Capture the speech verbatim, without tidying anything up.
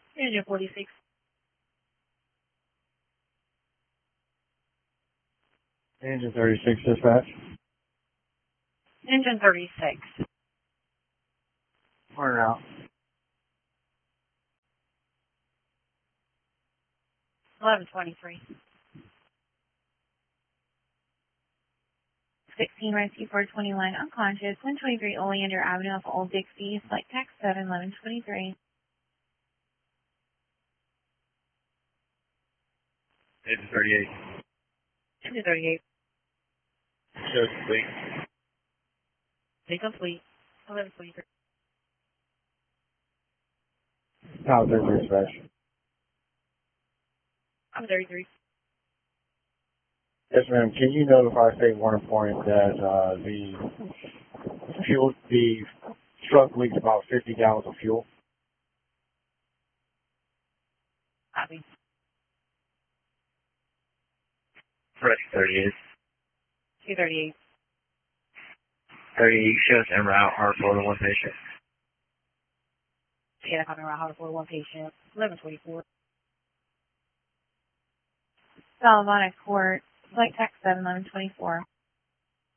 Engine forty-six. Engine thirty-six, dispatch. Engine thirty-six. Order out. eleven twenty-three. sixteen Rescue four twenty-one, unconscious, one twenty-three Oleander Avenue off Old Dixie, flight tax seven, eleven twenty-three. Engine thirty-eight. Engine thirty-eight. Show complete. Take complete. eleven twenty-three. Tower thirty-three, dispatch. I'm thirty-three. Yes, ma'am. Can you notify State Warner Point that uh, the fuel, the truck leaks about fifty gallons of fuel? Copy. Fresh thirty-eight. two thirty-eight. thirty-eight shows en route, heart flow to one patient. Yeah, coming around Hartford for one patient. eleven twenty-four. Salavana Court, flight tax seven, eleven twenty-four.